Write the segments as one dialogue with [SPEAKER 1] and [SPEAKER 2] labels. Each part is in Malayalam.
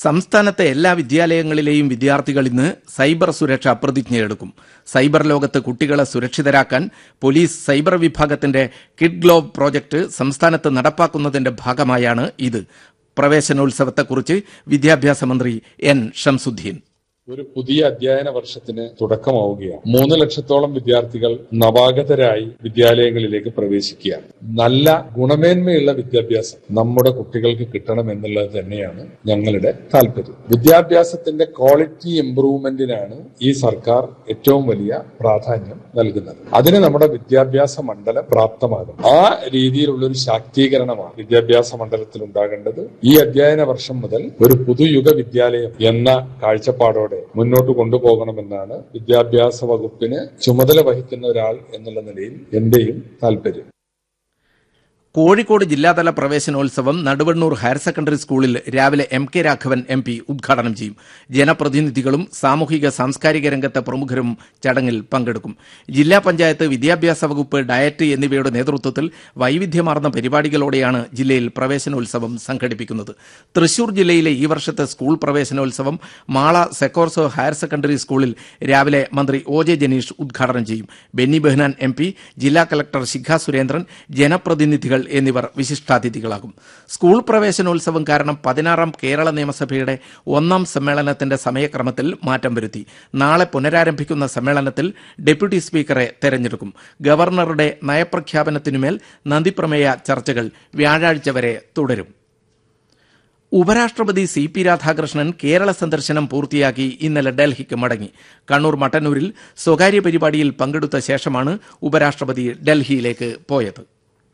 [SPEAKER 1] സംസ്ഥാനത്തെ എല്ലാ വിദ്യാലയങ്ങളിലെയും വിദ്യാർത്ഥികൾ ഇന്ന് സൈബർ സുരക്ഷ പ്രതിജ്ഞയെടുക്കും. സൈബർ ലോകത്ത് കുട്ടികളെ സുരക്ഷിതരാക്കാൻ പോലീസ് സൈബർ വിഭാഗത്തിന്റെ കിഡ് ഗ്ലോവ് പ്രോജക്ട് സംസ്ഥാനത്ത് നടപ്പാക്കുന്നതിന്റെ ഭാഗമായാണ് ഇത്. പ്രവേശനോത്സവത്തെക്കുറിച്ച് വിദ്യാഭ്യാസ മന്ത്രി എൻ ഷംസുദ്ദീൻ.
[SPEAKER 2] ഒരു പുതിയ അധ്യയന വർഷത്തിന് തുടക്കമാവുകയാണ്. 3 ലക്ഷത്തോളം വിദ്യാർത്ഥികൾ നവാഗതരായി വിദ്യാലയങ്ങളിലേക്ക് പ്രവേശിക്കുകയാണ്. നല്ല ഗുണമേന്മയുള്ള വിദ്യാഭ്യാസം നമ്മുടെ കുട്ടികൾക്ക് കിട്ടണം എന്നുള്ളത് തന്നെയാണ് ഞങ്ങളുടെ താല്പര്യം. വിദ്യാഭ്യാസത്തിന്റെ ക്വാളിറ്റി ഇംപ്രൂവ്മെന്റിനാണ് ഈ സർക്കാർ ഏറ്റവും വലിയ പ്രാധാന്യം നൽകുന്നത്. അതിന് നമ്മുടെ വിദ്യാഭ്യാസ മണ്ഡലം പ്രാപ്തമാകും. ആ രീതിയിലുള്ള ഒരു ശാക്തീകരണമാണ് വിദ്യാഭ്യാസ മണ്ഡലത്തിൽ ഉണ്ടാകേണ്ടത്. ഈ അധ്യയന വർഷം മുതൽ ഒരു പുതുയുഗ വിദ്യാലയം എന്ന കാഴ്ചപ്പാടോടെ മുന്നോട്ട് കൊണ്ടുപോകണമെന്നാണ് വിദ്യാഭ്യാസ വകുപ്പിന് ചുമതല വഹിക്കുന്ന ഒരാൾ എന്നുള്ള നിലയിൽ എന്റെയും താല്പര്യം.
[SPEAKER 1] കോഴിക്കോട് ജില്ലാതല പ്രവേശനോത്സവം നടുവണ്ണൂർ ഹയർ സെക്കൻഡറി സ്കൂളിൽ രാവിലെ എം.കെ. രാഘവൻ MP ഉദ്ഘാടനം ചെയ്യും. ജനപ്രതിനിധികളും സാമൂഹിക സാംസ്കാരിക രംഗത്തെ പ്രമുഖരും ചടങ്ങിൽ പങ്കെടുക്കും. ജില്ലാ പഞ്ചായത്ത്, വിദ്യാഭ്യാസ വകുപ്പ്, ഡയറ്റ് എന്നിവയുടെ നേതൃത്വത്തിൽ വൈവിധ്യമാർന്ന പരിപാടികളോടെയാണ് ജില്ലയിൽ പ്രവേശനോത്സവം സംഘടിപ്പിക്കുന്നത്. തൃശൂർ ജില്ലയിലെ ഈ വർഷത്തെ സ്കൂൾ പ്രവേശനോത്സവം മാള സെക്കോർസോ ഹയർ സെക്കൻഡറി സ്കൂളിൽ രാവിലെ മന്ത്രി O.J. ജനീഷ് ഉദ്ഘാടനം ചെയ്യും. ബെന്നി ബെഹ്നാൻ MP, ജില്ലാ കളക്ടർ ശിഖ സുരേന്ദ്രൻ, ജനപ്രതിനിധികൾ എന്നിവർ വിശിഷ്ടാതിഥികളാകും. സ്കൂൾ പ്രവേശനോത്സവം കാരണം 16ാം കേരള നിയമസഭയുടെ 1ാം സമ്മേളനത്തിന്റെ സമയക്രമത്തിൽ മാറ്റം വരുത്തി. നാളെ പുനരാരംഭിക്കുന്ന സമ്മേളനത്തിൽ ഡെപ്യൂട്ടി സ്പീക്കറെ തെരഞ്ഞെടുക്കും. ഗവർണറുടെ നയപ്രഖ്യാപനത്തിനുമേൽ നന്ദിപ്രമേയ ചർച്ചകൾ വ്യാഴാഴ്ച വരെ തുടരും. ഉപരാഷ്ട്രപതി C.P. രാധാകൃഷ്ണൻ കേരള സന്ദർശനം പൂർത്തിയാക്കി ഇന്നലെ ഡൽഹിക്ക് മടങ്ങി. കണ്ണൂർ മട്ടന്നൂരിൽ സ്വകാര്യ പരിപാടിയിൽ പങ്കെടുത്ത ശേഷമാണ് ഉപരാഷ്ട്രപതി ഡൽഹിയിലേക്ക് പോയത്.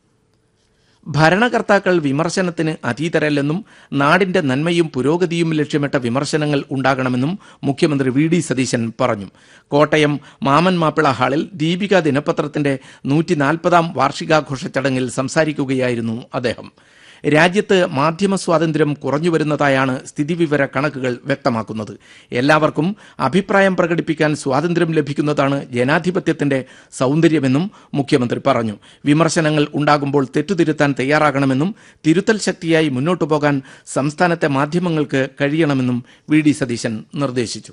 [SPEAKER 1] ഭരണകർത്താക്കൾ വിമർശനത്തിന് അതീതരല്ലെന്നും നാടിന്റെ നന്മയും പുരോഗതിയും ലക്ഷ്യമിട്ട വിമർശനങ്ങൾ ഉണ്ടാകണമെന്നും മുഖ്യമന്ത്രി V.D. സതീശൻ പറഞ്ഞു. കോട്ടയം മാമൻ മാപ്പിള ഹാളിൽ ദീപിക ദിനപത്രത്തിന്റെ 140ാം വാർഷികാഘോഷ ചടങ്ങിൽ സംസാരിക്കുകയായിരുന്നു അദ്ദേഹം. രാജ്യത്ത് മാധ്യമ സ്വാതന്ത്ര്യം കുറഞ്ഞുവരുന്നതായാണ് സ്ഥിതിവിവര കണക്കുകൾ വ്യക്തമാക്കുന്നത്. എല്ലാവർക്കും അഭിപ്രായം പ്രകടിപ്പിക്കാൻ സ്വാതന്ത്ര്യം ലഭിക്കുന്നതാണ് ജനാധിപത്യത്തിന്റെ സൗന്ദര്യമെന്നും മുഖ്യമന്ത്രി പറഞ്ഞു. വിമർശനങ്ങൾ ഉണ്ടാകുമ്പോൾ തെറ്റുതിരുത്താൻ തയ്യാറാകണമെന്നും തിരുത്തൽ ശക്തിയായി മുന്നോട്ടു പോകാൻ സംസ്ഥാനത്തെ മാധ്യമങ്ങൾക്ക് കഴിയണമെന്നും V.D. സതീശൻ നിർദ്ദേശിച്ചു.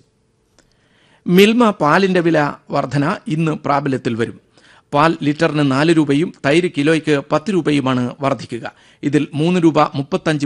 [SPEAKER 1] മിൽമ പാലിന്റെ വില വർധന ഇന്ന് പ്രാബല്യത്തിൽ വരും. പാൽ ലിറ്ററിന് 4 രൂപയും തൈര് കിലോയ്ക്ക് 10 രൂപയുമാണ് വർദ്ധിക്കുക. ഇതിൽ 3 രൂപ 35